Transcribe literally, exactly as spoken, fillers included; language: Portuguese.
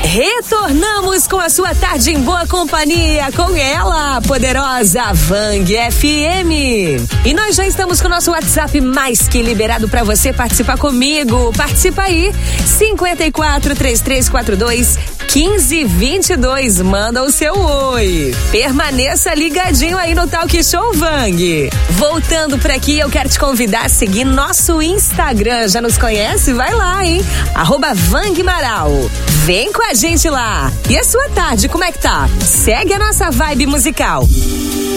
Retornamos com a sua tarde em boa companhia, com ela, poderosa Vang F M. E nós já estamos com o nosso WhatsApp mais que liberado para você participar comigo. Participa aí, cinco quatro, três três quatro dois, um cinco dois dois. Manda o seu oi. Permaneça ligadinho aí no Talk Show Vang. Voltando por aqui, eu quero te convidar a seguir nosso Instagram. Já nos conhece? Vai lá, hein? Arroba Vang Maral. Vem com a gente lá. E a sua tarde, como é que tá? Segue a nossa vibe musical.